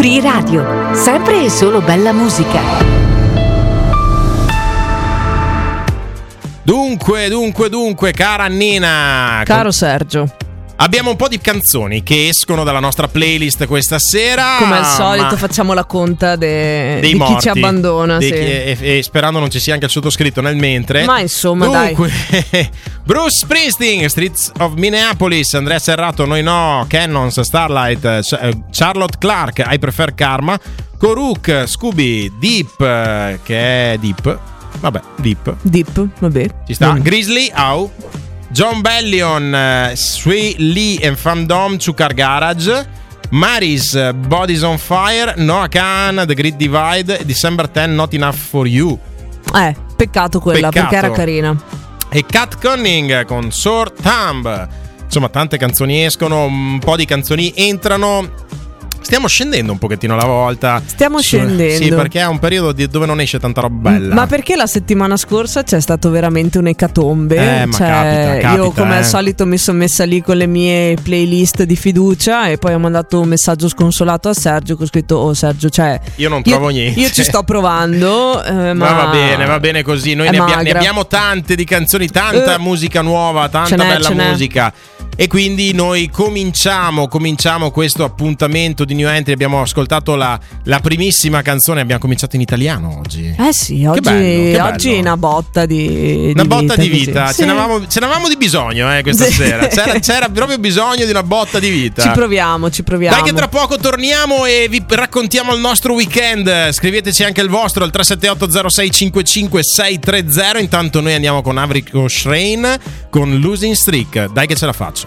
Free Radio, sempre e solo bella musica. Dunque, cara Nina. Caro Sergio. Abbiamo un po' di canzoni che escono dalla nostra playlist questa sera. Come al solito facciamo la conta di morti, chi ci abbandona, sì. e sperando non ci sia anche il sottoscritto nel mentre. Ma insomma, dunque, dai. Bruce Springsteen, Streets of Minneapolis, Andrea Serrato, Noi No, Cannons, Starlight, Charlotte Clark, I Prefer Karma, Koruk, Scooby, Deep, che è Deep. Vabbè, Deep, vabbè. Ci sta. Grizzly, Au. John Bellion, Sui Lee and Fandom, Chukar Garage, Maris, Bodies on Fire, Noah Khan, The Great Divide, December 10, Not Enough for You. Peccato quella, perché era carina. E Kat Conning con Sore Thumb. Insomma, tante canzoni escono, un po' di canzoni entrano. Stiamo scendendo un pochettino alla volta. Scendendo. Sì, perché è un periodo dove non esce tanta roba bella. Ma perché la settimana scorsa c'è stato veramente un'ecatombe. Ma capita, io come al solito mi sono messa lì con le mie playlist di fiducia e poi ho mandato un messaggio sconsolato a Sergio che ho scritto: oh Sergio, io non trovo niente. Io ci sto provando, ma va bene così. Noi ne abbiamo tante di canzoni, tanta musica nuova, tanta bella musica. E quindi noi cominciamo questo appuntamento di New Entry. Abbiamo ascoltato la primissima canzone. Abbiamo cominciato in italiano oggi. Sì, oggi è una botta di vita. Sì. Ce n'avevamo di bisogno questa sera. C'era proprio bisogno di una botta di vita. Ci proviamo. Dai che tra poco torniamo e vi raccontiamo il nostro weekend. Scriveteci anche il vostro al 378 0655 630. Intanto noi andiamo con Avril Lavigne con Losing Streak. Dai che ce la faccio.